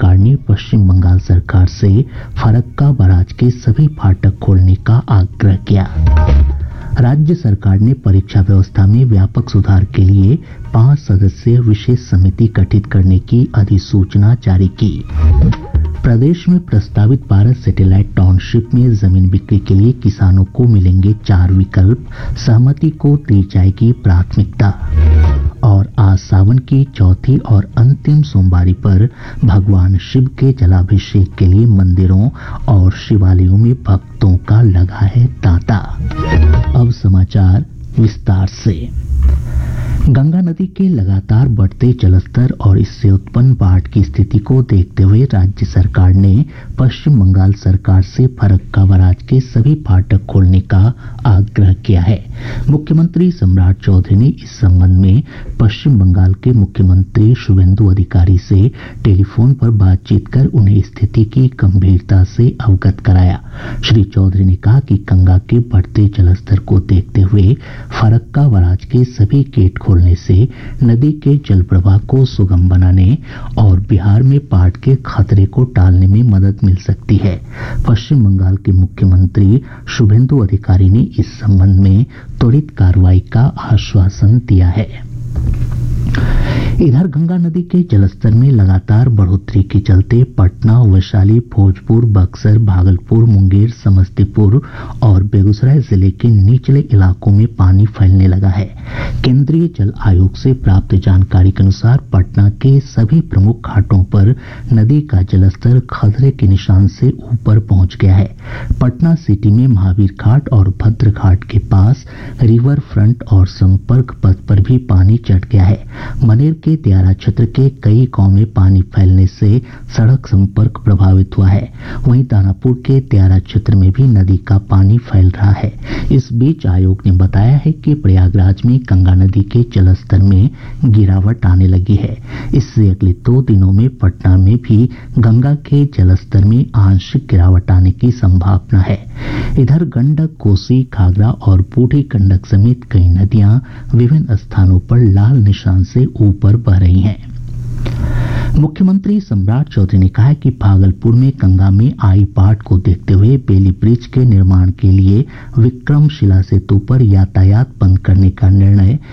सरकार ने पश्चिम बंगाल सरकार से फरक्का बैराज के सभी फाटक खोलने का आग्रह किया। राज्य सरकार ने परीक्षा व्यवस्था में व्यापक सुधार के लिए 5 सदस्यीय विशेष समिति गठित करने की अधिसूचना जारी की। प्रदेश में प्रस्तावित 12 सैटेलाइट टाउनशिप में जमीन बिक्री के लिए किसानों को मिलेंगे 4 विकल्प, सहमति को दी जाएगी प्राथमिकता। और आज सावन की चौथी और अंतिम सोमवारी पर भगवान शिव के जलाभिषेक के लिए मंदिरों और शिवालयों में भक्तों का लगा है तांता। अब समाचार विस्तार से। गंगा नदी के लगातार बढ़ते जलस्तर और इससे उत्पन्न बाढ़ की स्थिति को देखते हुए राज्य सरकार ने पश्चिम बंगाल सरकार से फरक्का बैराज के सभी फाटक खोलने का आग्रह किया है। मुख्यमंत्री सम्राट चौधरी ने इस संबंध में पश्चिम बंगाल के मुख्यमंत्री शुभेंदु अधिकारी से टेलीफोन पर बातचीत कर उन्हें स्थिति की गंभीरता से अवगत कराया। श्री चौधरी ने कहा कि गंगा के बढ़ते जलस्तर को देखते हुए फरक्का बैराज के सभी गेट खोलने से नदी के जल प्रवाह को सुगम बनाने और बिहार में बाढ़ के खतरे को टालने में मदद मिल सकती है। पश्चिम बंगाल के मुख्यमंत्री शुभेंदु अधिकारी ने इस संबंध में त्वरित कार्रवाई का आश्वासन दिया है। इधर गंगा नदी के जलस्तर में लगातार बढ़ोतरी के चलते पटना, वैशाली, भोजपुर, बक्सर, भागलपुर, मुंगेर, समस्तीपुर और बेगूसराय जिले के निचले इलाकों में पानी फैलने लगा है। केंद्रीय जल आयोग से प्राप्त जानकारी के अनुसार पटना के सभी प्रमुख घाटों पर नदी का जलस्तर खतरे के निशान से ऊपर पहुंच गया है। पटना सिटी में महावीर घाट और भद्र घाट के पास रिवर फ्रंट और संपर्क पथ पर भी पानी चढ़ गया है। मनेर के दियारा क्षेत्र के कई गांव में पानी फैलने से सड़क संपर्क प्रभावित हुआ है। वहीं दानापुर के दियारा क्षेत्र में भी नदी का पानी फैल रहा है। इस बीच आयोग ने बताया है कि प्रयागराज में गंगा नदी के जलस्तर में गिरावट आने लगी है। इससे अगले 2 दिनों में पटना में भी गंगा के जलस्तर में आंशिक गिरावट आने की संभावना है। इधर गंडक, कोसी, घाघरा और बूढ़ी गंडक समेत कई नदियां विभिन्न स्थानों पर लाल निशान से ऊपर बह रही हैं। मुख्यमंत्री सम्राट चौधरी ने कहा है कि भागलपुर में गंगा में आई बाढ़ को देखते हुए बेली ब्रिज के निर्माण के लिए विक्रमशिला सेतु पर यातायात बंद करने का निर्णय